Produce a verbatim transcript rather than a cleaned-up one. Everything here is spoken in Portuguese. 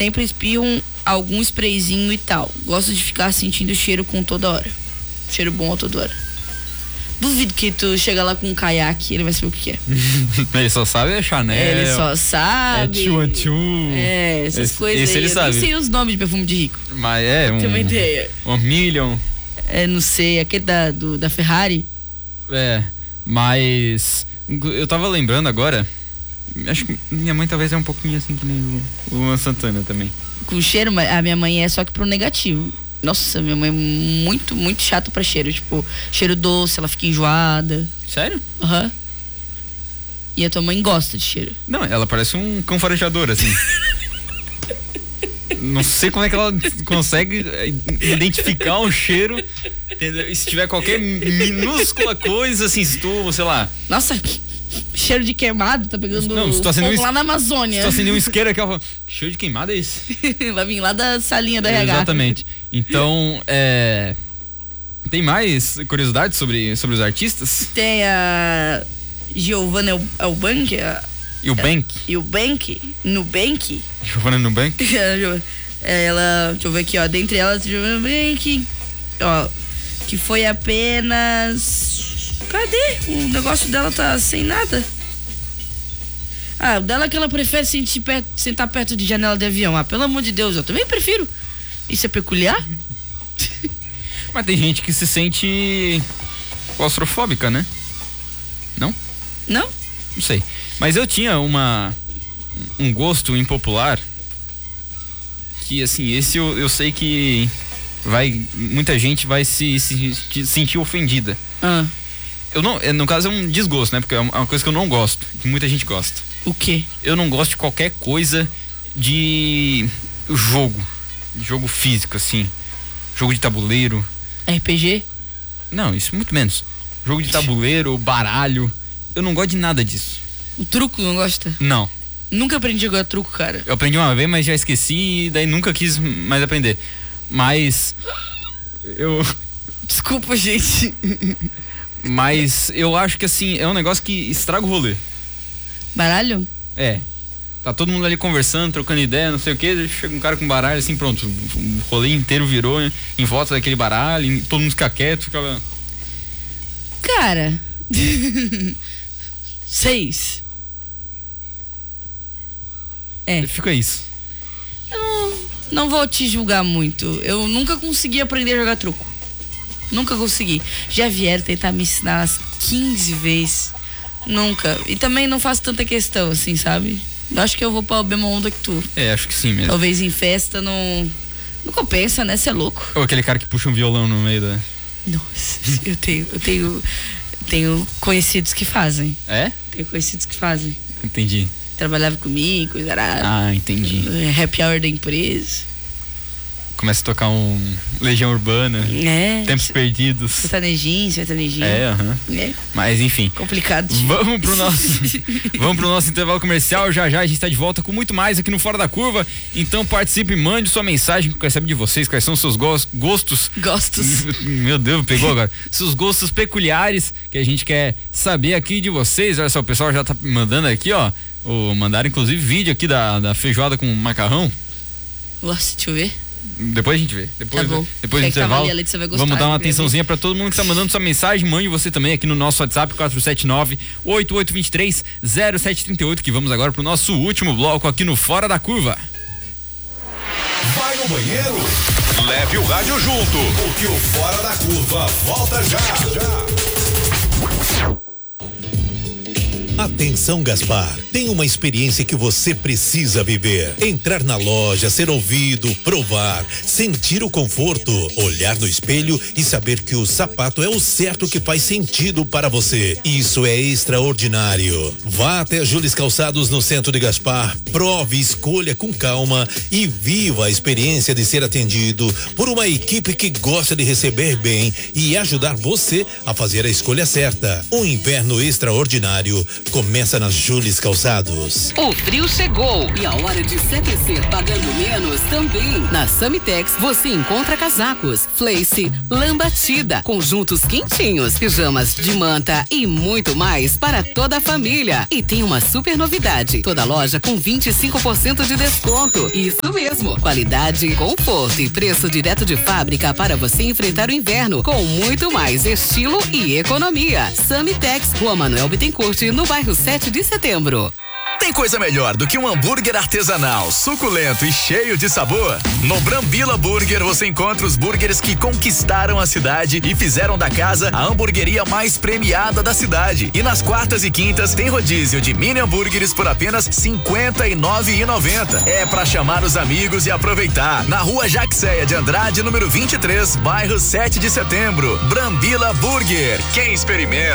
Sempre espirro um, algum sprayzinho e tal. Gosto de ficar sentindo o cheiro com toda hora. Cheiro bom a toda hora. Duvido que tu chega lá com um caiaque, ele vai saber o que, que é. Ele só sabe a Chanel. Ele só sabe. É tchu tchu. É, essas esse, coisas esse aí. ele Eu sabe. nem sei os nomes de perfume de rico. Mas é um... Tem uma ideia. Um Million. É, não sei, aquele da, do, da Ferrari. É, mas... Eu tava lembrando agora... Acho que minha mãe talvez é um pouquinho assim que nem o, o Luan Santana também. Com cheiro, a minha mãe é só que pro negativo. Nossa, minha mãe é muito, muito chata pra cheiro. Tipo, cheiro doce, ela fica enjoada. Sério? Aham. Uhum. E a tua mãe gosta de cheiro? Não, ela parece um cão farejador, assim. Não sei como é que ela consegue identificar um cheiro, entendeu? E se tiver qualquer minúscula coisa, assim, se tu, sei lá... Nossa, cheiro de queimado, tá pegando não, se tu acender um, lá na Amazônia. Se tu acender um isqueiro aqui, ela fala, que cheiro de queimado é esse? Vai vir lá da salinha da R H. Exatamente. Então, é... Tem mais curiosidades sobre, sobre os artistas? Tem a Giovanna Eubank. E o Bank? E o Bank, Nubank. Giovanna Nubank? Ela, deixa eu ver aqui, ó. Dentre elas, Giovanna Nubank, ó, que foi apenas... Cadê? O negócio dela tá sem nada. Ah, o dela é que ela prefere sentir perto, sentar perto de janela de avião. Ah, pelo amor de Deus, eu também prefiro. Isso é peculiar? Mas tem gente que se sente claustrofóbica, né? Não? Não? Não sei. Mas eu tinha uma um gosto impopular que, assim, esse eu, eu sei que vai muita gente vai se, se, se sentir ofendida. Ah. Eu não, no caso é um desgosto, né? Porque é uma coisa que eu não gosto, que muita gente gosta. O quê? Eu não gosto de qualquer coisa de jogo, de jogo físico, assim. Jogo de tabuleiro. R P G? Não, isso muito menos. Jogo de tabuleiro, baralho. Eu não gosto de nada disso. O truco não gosta? Não. Nunca aprendi a jogar truco, cara. Eu aprendi uma vez, mas já esqueci e daí nunca quis mais aprender. Mas... Eu... Desculpa, gente. Mas eu acho que, assim, é um negócio que estraga o rolê. Baralho? É. Tá todo mundo ali conversando, trocando ideia, não sei o que, chega um cara com baralho, assim, pronto, o rolê inteiro virou em volta daquele baralho, todo mundo fica quieto, fica... Cara... Seis. É. Fica isso. Eu não, não vou te julgar muito. Eu nunca consegui aprender a jogar truco. Nunca consegui. Já vieram tentar me ensinar umas quinze vezes. Nunca. E também não faço tanta questão, assim, sabe? Eu acho que eu vou pra mesma onda que tu. É, acho que sim mesmo. Talvez em festa não... Não compensa, né? Você é louco. Ou aquele cara que puxa um violão no meio da... Nossa, eu tenho... Eu tenho... Tenho conhecidos que fazem. É? Tenho conhecidos que fazem. Entendi. Trabalhava comigo, coisa arada. Ah, entendi. Happy hour da empresa. Começa a tocar um Legião Urbana. É. Tempos Perdidos. Sertanejinho, sertanejinho. É, aham. Uhum. É. Mas enfim. Complicado. Vamos pro nosso Vamos pro nosso intervalo comercial. Já já a gente tá de volta com muito mais aqui no Fora da Curva. Então participe, mande sua mensagem, quero saber de vocês quais são os seus gostos. Gostos. Meu Deus, pegou agora. Seus gostos peculiares que a gente quer saber aqui de vocês. Olha só, o pessoal já tá mandando aqui, ó. Oh, mandaram inclusive vídeo aqui da, da feijoada com macarrão. Nossa, deixa eu ver. Depois a gente vê. Depois, tá bom. depois do intervalo. Ali, gostar, vamos dar uma atençãozinha para todo mundo que tá mandando sua mensagem. Mande você também aqui no nosso WhatsApp quatro sete nove, oito oito dois três, zero sete três oito, que vamos agora pro nosso último bloco aqui no Fora da Curva. Vai no banheiro? Leve o rádio junto, porque o Fora da Curva volta já. já. Atenção, Gaspar, tem uma experiência que você precisa viver. Entrar na loja, ser ouvido, provar, sentir o conforto, olhar no espelho e saber que o sapato é o certo que faz sentido para você. Isso é extraordinário. Vá até a Jules Calçados no centro de Gaspar, prove, escolha com calma e viva a experiência de ser atendido por uma equipe que gosta de receber bem e ajudar você a fazer a escolha certa. Um inverno extraordinário começa nas Jules Calçados. climatizados. O frio chegou e a hora de se aquecer pagando menos também. Na Samitex você encontra casacos, fleece, lã batida, conjuntos quentinhos, pijamas de manta e muito mais para toda a família. E tem uma super novidade, toda loja com vinte e cinco por cento de desconto. Isso mesmo, qualidade, conforto e preço direto de fábrica para você enfrentar o inverno com muito mais estilo e economia. Samitex, Rua Manuel Bittencourt, no bairro sete de setembro. Tem coisa melhor do que um hambúrguer artesanal, suculento e cheio de sabor? No Brambila Burger você encontra os burgers que conquistaram a cidade e fizeram da casa a hamburgueria mais premiada da cidade. E nas quartas e quintas tem rodízio de mini hambúrgueres por apenas cinquenta e nove reais e noventa centavos. É pra chamar os amigos e aproveitar. Na Rua Jaxéia de Andrade, número vinte e três, bairro sete de setembro. Brambila Burger. Quem experimenta